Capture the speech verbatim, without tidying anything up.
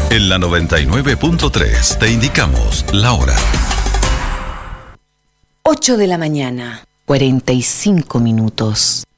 En la noventa y nueve punto tres te indicamos la hora. ocho de la mañana, cuarenta y cinco minutos.